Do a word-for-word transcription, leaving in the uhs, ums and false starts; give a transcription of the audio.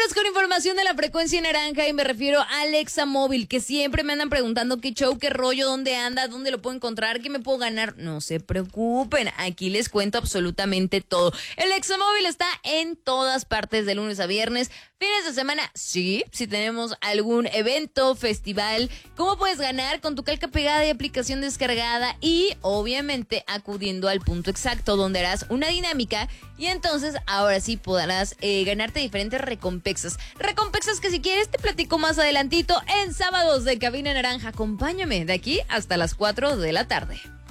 Vámonos con información de la frecuencia naranja y me refiero a Alexa Móvil, que siempre me andan preguntando qué show, qué rollo, dónde anda, dónde lo puedo encontrar, qué me puedo ganar. No se preocupen, aquí les cuento absolutamente todo. El Alexa Móvil está en todas partes de lunes a viernes. Fines de semana, sí, si tenemos algún evento, festival, ¿cómo puedes ganar? Con tu calca pegada y aplicación descargada y obviamente acudiendo al punto exacto donde harás una dinámica y entonces ahora sí podrás eh, ganarte diferentes recompensas. Recompensas que si quieres te platico más adelantito en Sábados de Cabina Naranja. Acompáñame de aquí hasta las cuatro de la tarde.